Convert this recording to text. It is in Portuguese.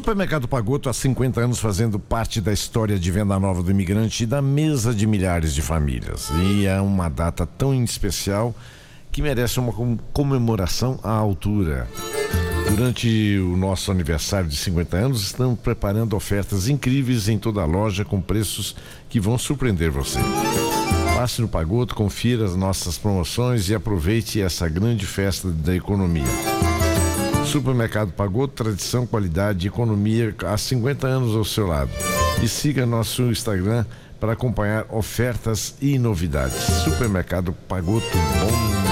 Supermercado Pagotto há 50 anos fazendo parte da história de venda nova do imigrante e da mesa de milhares de famílias. E é uma data tão especial que merece uma comemoração à altura. Durante o nosso aniversário de 50 anos, estamos preparando ofertas incríveis em toda a loja com preços que vão surpreender você. Passe no Pagotto, confira as nossas promoções e aproveite essa grande festa da economia. Supermercado Pagotto, tradição, qualidade e economia há 50 anos ao seu lado. E siga nosso Instagram para acompanhar ofertas e novidades. Supermercado Pagotto, bom